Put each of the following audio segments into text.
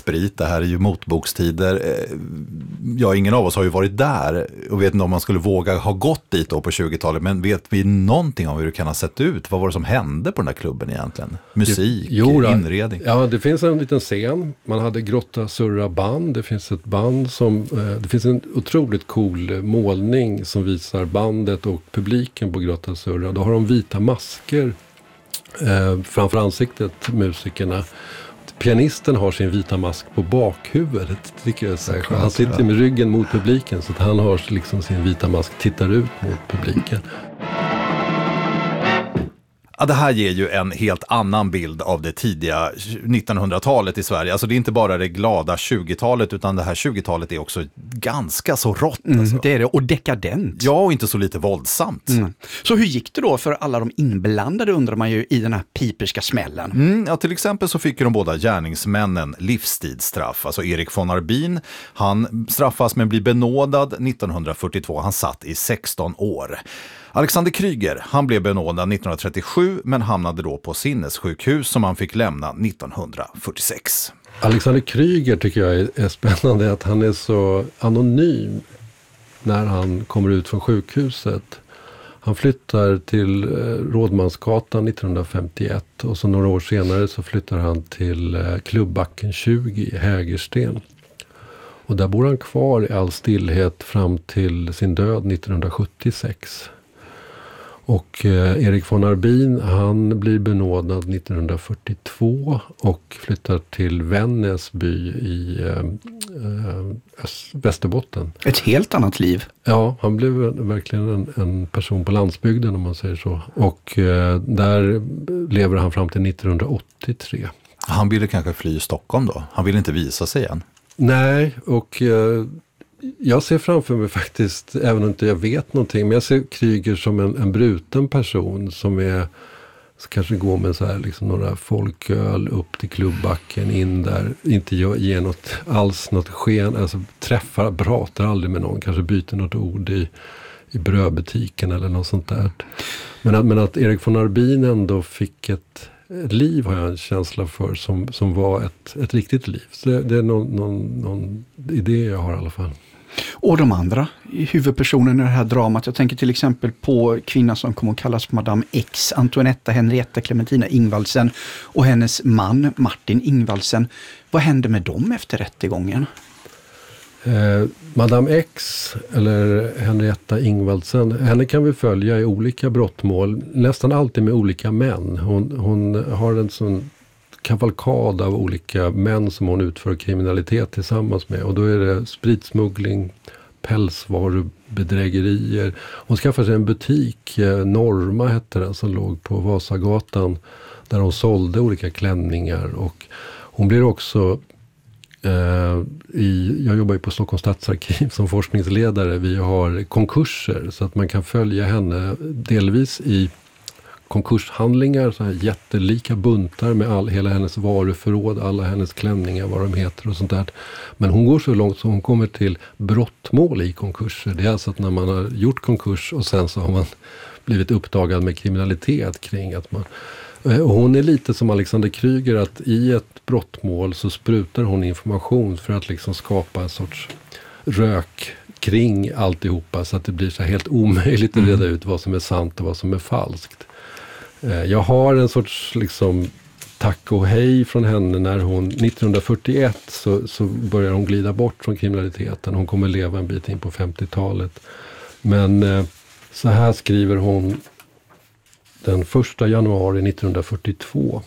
sprit, det här är ju motbokstider. Ja, ingen av oss har ju varit där och vet inte om man skulle våga ha gått dit då på 20-talet, men vet vi någonting om hur det kan ha sett ut? Vad var det som hände på den där klubben egentligen? Musik, inredning? Ja, det finns en liten scen. Man hade Grotta Surra band. Det finns ett band som... det finns en otroligt cool målning som visar bandet och publiken på Grotta Surra. Då har de vita masker framför ansiktet, musikerna. Pianisten har sin vita mask på bakhuvudet, tycker jag så här. Han sitter med ryggen mot publiken så att han har liksom sin vita mask, tittar ut mot publiken. Ja, det här ger ju en helt annan bild av det tidiga 1900-talet i Sverige. Alltså det är inte bara det glada 20-talet, utan det här 20-talet är också ganska så rått. Alltså. Det är det, och dekadent. Ja, och inte så lite våldsamt. Så hur gick det då för alla de inblandade, undrar man ju, i den här piperska smällen? Ja, till exempel så fick ju de båda gärningsmännen livstidsstraff. Alltså Erik von Arbin, han straffas men blir benådad 1942. Han satt i 16 år. Alexander Kryger, han blev benådad 1937 men hamnade då på sinnessjukhus som han fick lämna 1946. Alexander Kryger tycker jag är spännande, att han är så anonym när han kommer ut från sjukhuset. Han flyttar till Rådmansgatan 1951 och så några år senare så flyttar han till Klubbacken 20 i Hägersten. Och där bor han kvar i all stillhet fram till sin död 1976. Och Erik von Arbin, han blir benådad 1942 och flyttar till Vännäsby i Västerbotten. Ett helt annat liv. Ja, han blev verkligen en person på landsbygden, om man säger så. Och där lever han fram till 1983. Han ville kanske fly Stockholm då? Han ville inte visa sig igen? Nej, och... jag ser framför mig faktiskt, även om inte jag vet någonting, men jag ser Kryger som en bruten person som kanske går med så här liksom några folköl upp till Klubbacken, in där, inte ger något sken, alltså pratar aldrig med någon, kanske byter något ord i brödbutiken eller något sånt där. Men att Erik von Arbin ändå fick ett liv, har jag en känsla för, som var ett riktigt liv. Så det är någon idé jag har i alla fall. Och de andra huvudpersonerna i det här dramat, jag tänker till exempel på kvinnan som kommer att kallas Madame X, Antoinetta Henrietta Clementina Ingvaldsen, och hennes man Martin Ingvaldsen. Vad hände med dem efter rättegången? Madame X, eller Henrietta Ingvaldsen, henne kan vi följa i olika brottmål, nästan alltid med olika män. Hon har en sån kavalkad av olika män som hon utför kriminalitet tillsammans med. Och då är det spritsmuggling, pälsvarubedrägerier. Hon skaffade sig en butik, Norma hette den, som låg på Vasagatan, där hon sålde olika klänningar. Och hon blir också... jag jobbar ju på Stockholms stadsarkiv som forskningsledare. Vi har konkurser så att man kan följa henne delvis i konkurshandlingar, så här jättelika buntar med hela hennes varuförråd, alla hennes klänningar, vad de heter och sånt där. Men hon går så långt så hon kommer till brottmål i konkurser. Det är alltså att när man har gjort konkurs och sen så har man blivit uppdagad med kriminalitet kring att man... Och hon är lite som Alexander Kryger, att i ett brottmål så sprutar hon information för att liksom skapa en sorts rök kring alltihopa, så att det blir så helt omöjligt att reda ut vad som är sant och vad som är falskt. Jag har en sorts liksom tack och hej från henne när hon 1941 så börjar hon glida bort från kriminaliteten. Hon kommer leva en bit in på 50-talet. Men så här skriver hon den 1 januari 1942.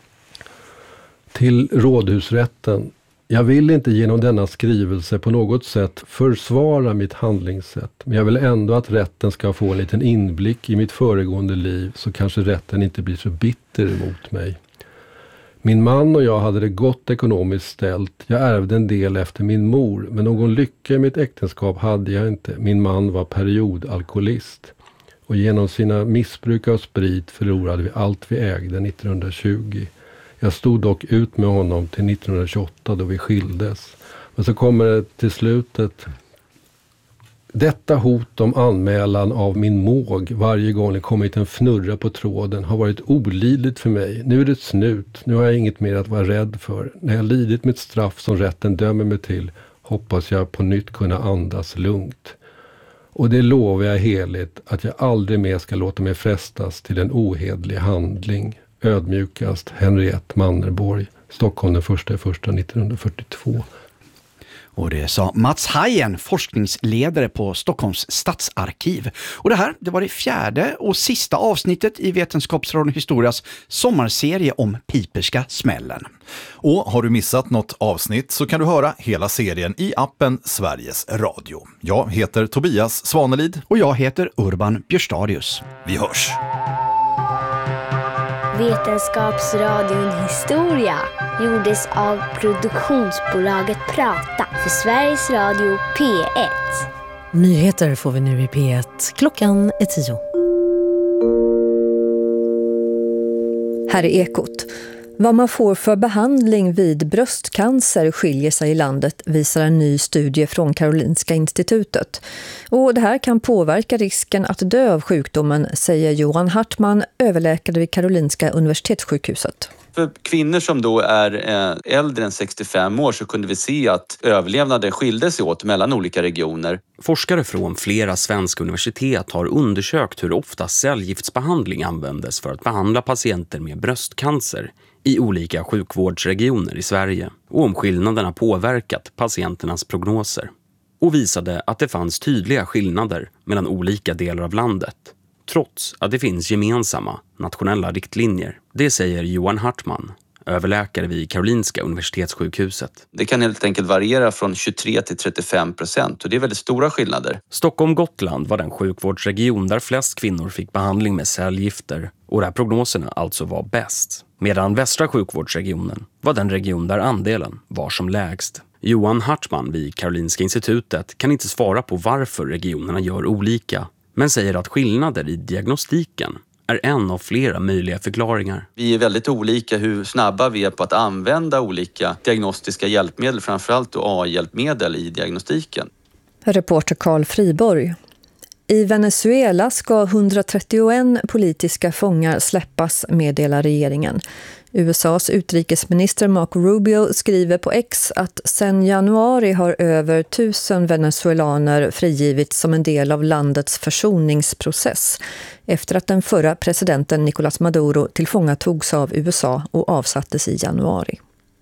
Till rådhusrätten. Jag vill inte genom denna skrivelse på något sätt försvara mitt handlingssätt. Men jag vill ändå att rätten ska få en liten inblick i mitt föregående liv, så kanske rätten inte blir så bitter emot mig. Min man och jag hade det gott ekonomiskt ställt. Jag ärvde en del efter min mor, men någon lycka i mitt äktenskap hade jag inte. Min man var periodalkoholist. Och genom sina missbruk av sprit förlorade vi allt vi ägde 1920. Jag stod dock ut med honom till 1928 då vi skildes. Men så kommer det till slutet. Detta hot om anmälan av min måg varje gång det kommit en fnurra på tråden har varit olidligt för mig. Nu är det slut, nu har jag inget mer att vara rädd för. När jag lidit mitt straff som rätten dömer mig till hoppas jag på nytt kunna andas lugnt. Och det lovar jag heligt att jag aldrig mer ska låta mig frestas till en ohedlig handling. Ödmjukast Henriette Mannerborg, Stockholm den 1/1/1942. Och det sa Mats Hajen, forskningsledare på Stockholms stadsarkiv. Och det var det 4:e och sista avsnittet i Vetenskapsradion Historias sommarserie om Piperska smällen. Och har du missat något avsnitt så kan du höra hela serien i appen Sveriges Radio. Jag heter Tobias Svanelid. Och jag heter Urban Björstadius. Vi hörs! Vetenskapsradion Historia gjordes av produktionsbolaget Prata för Sveriges Radio P1. Nyheter får vi nu i P1. Klockan är 10. Här är Ekot. Vad man får för behandling vid bröstcancer skiljer sig i landet, visar en ny studie från Karolinska institutet. Och det här kan påverka risken att dö av sjukdomen, säger Johan Hartman, överläkare vid Karolinska universitetssjukhuset. För kvinnor som då är äldre än 65 år så kunde vi se att överlevnaden skilde sig åt mellan olika regioner. Forskare från flera svenska universitet har undersökt hur ofta cellgiftsbehandling användes för att behandla patienter med bröstcancer i olika sjukvårdsregioner i Sverige och om skillnaderna påverkat patienternas prognoser. Och visade att det fanns tydliga skillnader mellan olika delar av landet, trots att det finns gemensamma nationella riktlinjer. Det säger Johan Hartman, överläkare vid Karolinska universitetssjukhuset. Det kan helt enkelt variera från 23 till 35% och det är väldigt stora skillnader. Stockholm-Gotland var den sjukvårdsregion där flest kvinnor fick behandling med cellgifter och där prognoserna alltså var bäst. Medan västra sjukvårdsregionen var den region där andelen var som lägst. Johan Hartman vid Karolinska institutet kan inte svara på varför regionerna gör olika, men säger att skillnader i diagnostiken är en av flera möjliga förklaringar. Vi är väldigt olika hur snabba vi är på att använda olika diagnostiska hjälpmedel, framförallt AI-hjälpmedel i diagnostiken. Reporter Carl Friborg. I Venezuela ska 131 politiska fångar släppas, meddelar regeringen. USAs utrikesminister Marco Rubio skriver på X att sedan januari har över 1000 venezuelaner frigivits som en del av landets försoningsprocess efter att den förra presidenten Nicolás Maduro tillfångatogs av USA och avsattes i januari.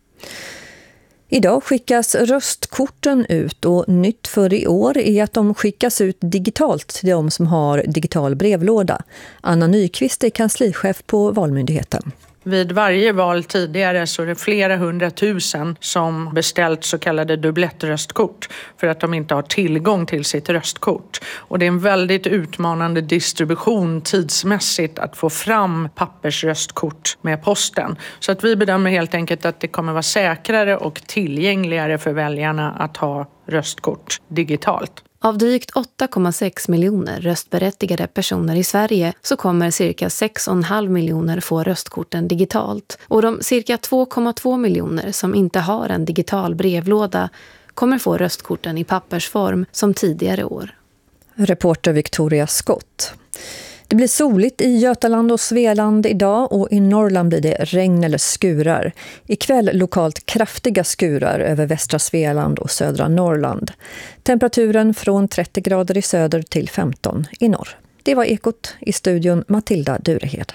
Idag skickas röstkorten ut och nytt för i år är att de skickas ut digitalt till de som har digital brevlåda. Anna Nyqvist är kanslichef på Valmyndigheten. Vid varje val tidigare så är det flera 100 000 som beställt så kallade dubblettröstkort för att de inte har tillgång till sitt röstkort. Och det är en väldigt utmanande distribution tidsmässigt att få fram pappersröstkort med posten. Så att vi bedömer helt enkelt att det kommer vara säkrare och tillgängligare för väljarna att ha röstkort digitalt. Av drygt 8,6 miljoner röstberättigade personer i Sverige så kommer cirka 6,5 miljoner få röstkorten digitalt. Och de cirka 2,2 miljoner som inte har en digital brevlåda kommer få röstkorten i pappersform som tidigare år. Reporter Victoria Scott. Det blir soligt i Götaland och Svealand idag och i Norrland blir det regn eller skurar. Ikväll lokalt kraftiga skurar över västra Svealand och södra Norrland. Temperaturen från 30 grader i söder till 15 i norr. Det var Ekot, i studion Matilda Durehed.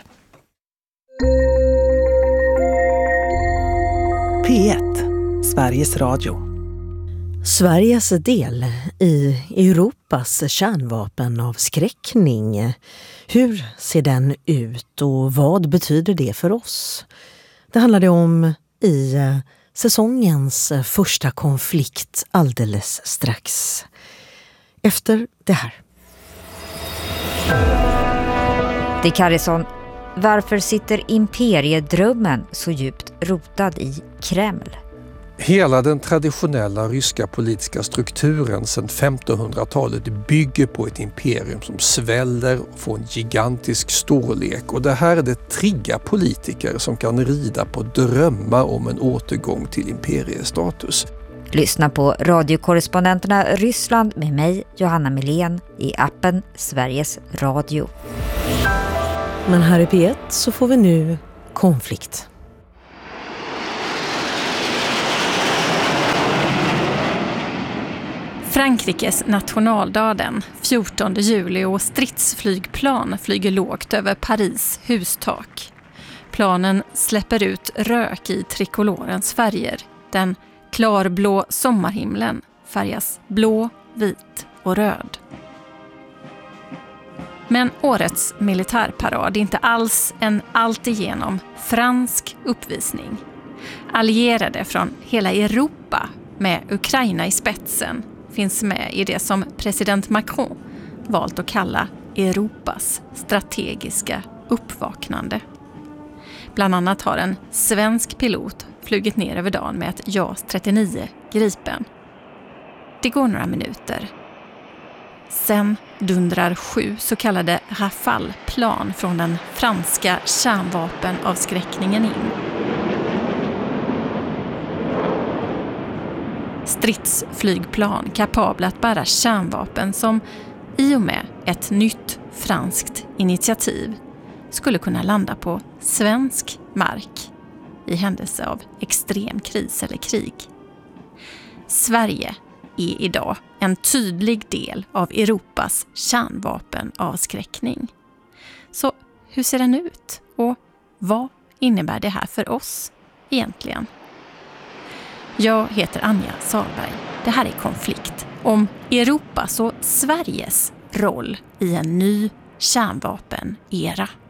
P1, Sveriges Radio. Sveriges del i Europas kärnvapenavskräckning. Hur ser den ut och vad betyder det för oss? Det handlar det om i säsongens första konflikt alldeles strax. Efter det här. Dick Harrison, varför sitter imperiedrömmen så djupt rotad i Kreml? Hela den traditionella ryska politiska strukturen sedan 1500-talet bygger på ett imperium som sväller och får en gigantisk storlek. Och det här det triggar politiker som kan rida på drömmar om en återgång till imperiestatus. Lyssna på radiokorrespondenterna Ryssland med mig, Johanna Milén, i appen Sveriges Radio. Men här i P1 så får vi nu konflikt. Frankrikes nationaldag den 14 juli och stridsflygplan flyger lågt över Paris hustak. Planen släpper ut rök i trikolorens färger. Den klarblå sommarhimlen färgas blå, vit och röd. Men årets militärparad är inte alls en alltigenom fransk uppvisning. Allierade från hela Europa med Ukraina i spetsen finns med i det som president Macron valt att kalla Europas strategiska uppvaknande. Bland annat har en svensk pilot flugit ner över dagen med ett JAS 39 Gripen. Det går några minuter. Sen dundrar 7 så kallade Rafale-plan från den franska kärnvapenavskräckningen in. Stridsflygplan kapabla att bära kärnvapen som i och med ett nytt franskt initiativ skulle kunna landa på svensk mark i händelse av extrem kris eller krig. Sverige är idag en tydlig del av Europas kärnvapenavskräckning. Så hur ser den ut och vad innebär det här för oss egentligen? Jag heter Anja Salberg. Det här är Konflikt om Europas och Sveriges roll i en ny kärnvapenera.